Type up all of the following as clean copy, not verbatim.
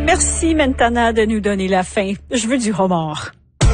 Merci, Mentana, de nous donner la fin. Je veux du homard.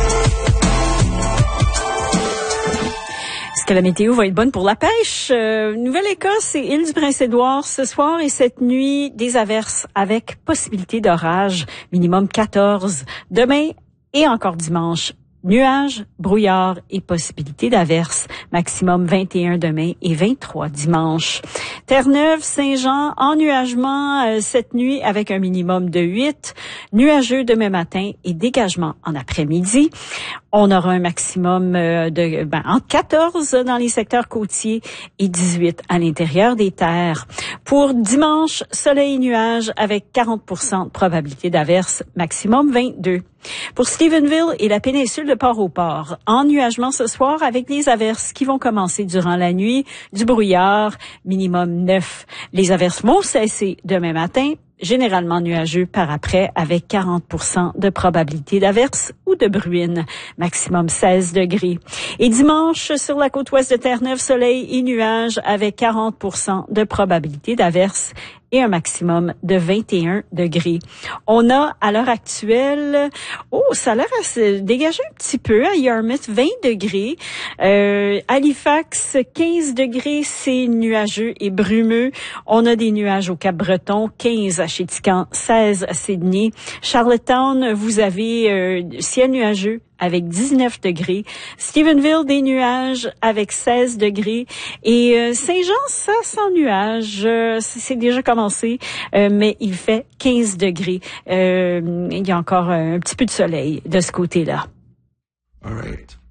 Est-ce que la météo va être bonne pour la pêche? Nouvelle-Écosse et Île-du-Prince-Édouard ce soir et cette nuit, des averses avec possibilité d'orage, minimum 14. Demain et encore dimanche, nuages, brouillard et possibilité d'averses, maximum 21 demain et 23 dimanche. Terre-Neuve, Saint-Jean, ennuagement cette nuit avec un minimum de 8, nuageux demain matin et dégagement en après-midi. On aura un maximum entre 14 dans les secteurs côtiers et 18 à l'intérieur des terres. Pour dimanche, soleil et nuages avec 40% de probabilité d'averse, maximum 22. Pour Stephenville et la péninsule de Port-au-Port, ennuagement ce soir avec des averses qui vont commencer durant la nuit, du brouillard, minimum 9. Les averses vont cesser demain matin, généralement nuageux par après avec 40% de probabilité d'averse ou de bruine, maximum 16 degrés. Et dimanche, sur la côte ouest de Terre-Neuve, soleil et nuages avec 40% de probabilité d'averse et un maximum de 21 degrés. On a, à l'heure actuelle, ça a l'air à se dégager un petit peu à Yarmouth, 20 degrés. Halifax, 15 degrés, c'est nuageux et brumeux. On a des nuages au Cap-Breton, 15 à Chéticamp, 16 à Sydney. Charlottetown, vous avez ciel nuageux avec 19 degrés. Stephenville, des nuages avec 16 degrés. Et Saint-Jean, ça sans nuages. C'est déjà commencé, mais il fait 15 degrés. Il y a encore un petit peu de soleil de ce côté-là. All right.